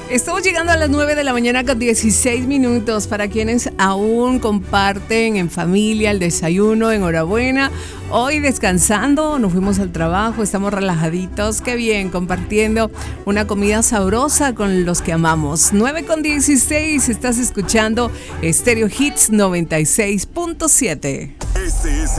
Estamos llegando a las 9 de la mañana con 16 minutos. Para quienes aún comparten en familia el desayuno, enhorabuena. Hoy descansando, nos fuimos al trabajo, estamos relajaditos. Qué bien, compartiendo una comida sabrosa con los que amamos. 9 con 16, estás escuchando Stereo Hits 96.7.